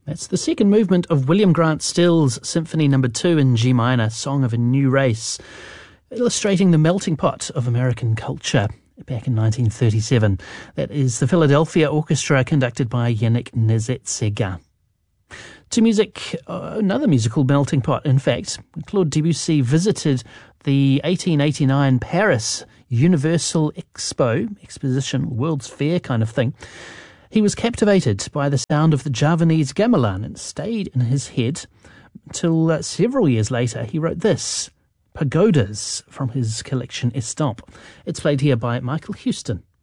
That's the second movement of William Grant Still's Symphony No. 2 in G minor, Song of a New Race, illustrating the melting pot of American culture back in 1937. That is the Philadelphia Orchestra, conducted by Yannick Nézet-Séguin. To music, another musical melting pot, in fact. Claude Debussy visited the 1889 Paris Universal Exposition, World's Fair kind of thing. He was captivated by the sound of the Javanese gamelan and stayed in his head until several years later he wrote this, Pagodas, from his collection Estampes. It's played here by Michael Houston.